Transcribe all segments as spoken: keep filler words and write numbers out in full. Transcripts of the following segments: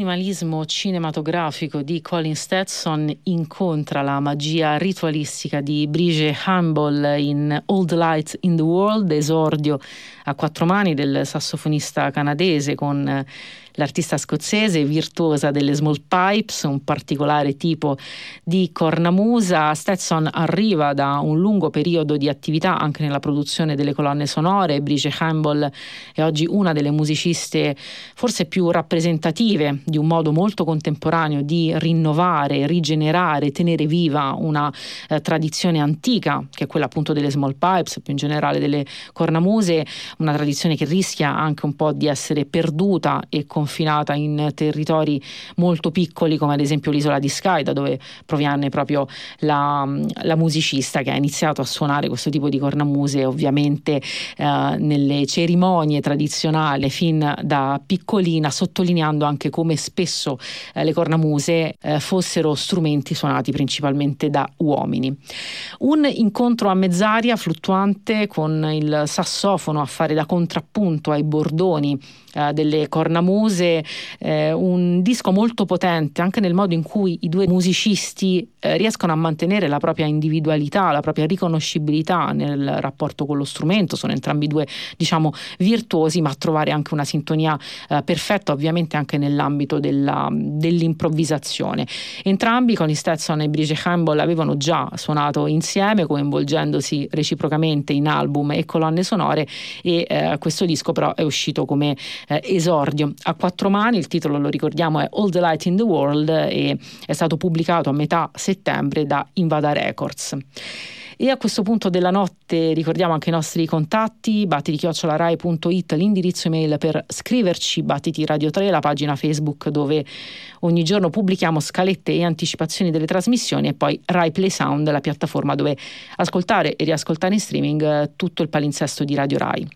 minimalismo cinematografico di Colin Stetson incontra la magia ritualistica di Bridget Humble in All the Light in the World, esordio a quattro mani del sassofonista canadese con l'artista scozzese virtuosa delle small pipes, un particolare tipo di cornamusa. Stetson arriva da un lungo periodo di attività anche nella produzione delle colonne sonore. Bridget Humble è oggi una delle musiciste forse più rappresentative di un modo molto contemporaneo di rinnovare, rigenerare, tenere viva una eh, tradizione antica, che è quella appunto delle small pipes, più in generale delle cornamuse, una tradizione che rischia anche un po' di essere perduta e confinata in territori molto piccoli come ad esempio l'isola di Skye, da dove proviene proprio la, la musicista che ha iniziato a suonare questo tipo di cornamuse ovviamente eh, nelle cerimonie tradizionali fin da piccolina, sottolineando anche come spesso eh, le cornamuse eh, fossero strumenti suonati principalmente da uomini. Un incontro a mezz'aria fluttuante con il sassofono a fare da contrappunto ai bordoni eh, delle cornamuse, eh, un disco molto potente anche nel modo in cui i due musicisti eh, riescono a mantenere la propria individualità, la propria riconoscibilità nel rapporto con lo strumento. Sono entrambi due, diciamo, virtuosi, ma a trovare anche una sintonia eh, perfetta, ovviamente anche nell'ambito della, dell'improvvisazione. Entrambi, Colin Stetson e Bridget Humble, avevano già suonato insieme, coinvolgendosi reciprocamente in album e colonne sonore, e eh, questo disco però è uscito come eh, esordio a quattro mani. Il titolo, lo ricordiamo, è All the Light in the World e è stato pubblicato a metà settembre da Invada Records. E a questo punto della notte ricordiamo anche i nostri contatti: battiti chiocciola rai punto it, l'indirizzo email per scriverci, Battiti Radio tre, la pagina Facebook dove ogni giorno pubblichiamo scalette e anticipazioni delle trasmissioni, e poi Rai Play Sound, la piattaforma dove ascoltare e riascoltare in streaming tutto il palinsesto di Radio Rai.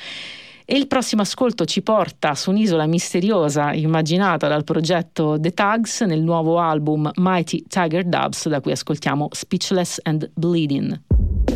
E il prossimo ascolto ci porta su un'isola misteriosa immaginata dal progetto The Tugs nel nuovo album Mighty Tiger Dubs, da cui ascoltiamo Speechless and Bleeding.